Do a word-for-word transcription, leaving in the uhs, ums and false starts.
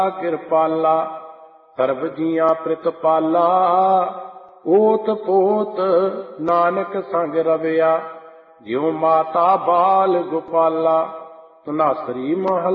ਕਿਰਪਾਲਾ ਸਰਬ ਜੀਆਂ ਪ੍ਰਿਤਪਾਲਾ। ਓਤ ਪੋਤ ਨਾਨਕ ਸੰਗ ਰਵਿਆ ਜਿਉ ਮਾਤਾ ਬਾਲ ਗੋਪਾਲਾ। ਧਨਾਸਰੀ ਮਹਲਾ